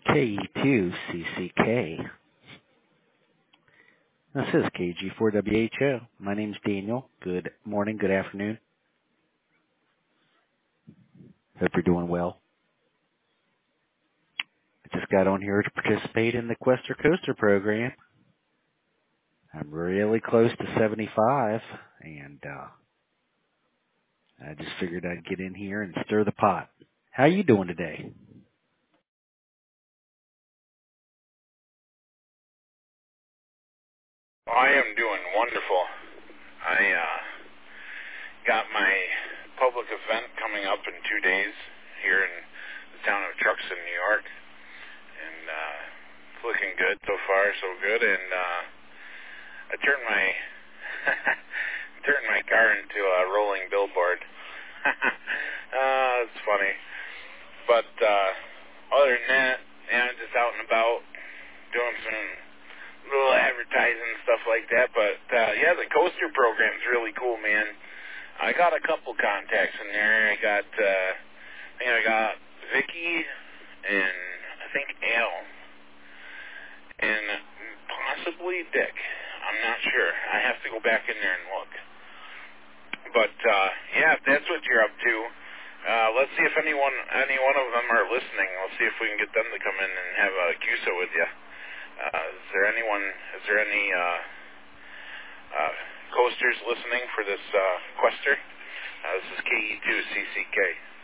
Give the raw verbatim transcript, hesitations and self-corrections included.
K E two C C K. This is K G four W H O. My name's Daniel. Good morning, good afternoon. Hope you're doing well. I just got on here to participate in the Quester Coaster program. I'm really close to seventy-five, and uh, I just figured I'd get in here and stir the pot. How you doing today? Well, I am doing wonderful. I uh, got my public event coming up in two days here in the town of Truxton, New York, and uh, it's looking good so far, so good. And uh, I turned my turned my car into a rolling billboard. uh, it's funny, but uh, other than that, yeah, I'm just out and about doing some little advertising and stuff like that. But uh, yeah, the coaster program's really cool, man. I got a couple contacts in there. I got, uh, I think I got Vicky and I think Al and possibly Dick. I'm not sure. I have to go back in there and look. But uh, yeah, if that's what you're up to, uh, let's see if anyone, any one of them are listening. Let's see if we can get them to come in and have a Q S O with you. Uh, is there anyone, is there any uh, uh, coasters listening for this uh, Quester? Uh, this is K E two C C K.